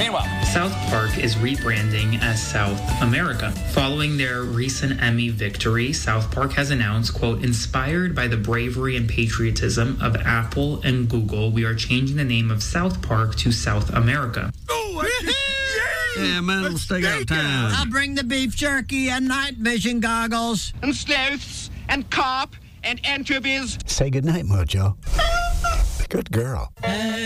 Meanwhile, South Park is rebranding as South America. Following their recent Emmy victory, South Park has announced, quote, inspired by the bravery and patriotism of Apple and Google, we are changing the name of South Park to South America. Yeah, man, it'll stay out of town. I'll bring the beef jerky and night vision goggles. And sloths and carp and anchovies. Say goodnight, Mojo. Good girl.